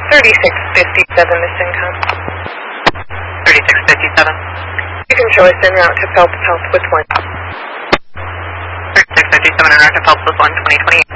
3657, Miss Income. 3657. You can show us en route to Phelps Health with 1. 3657 en route to Phelps with 1, 2028.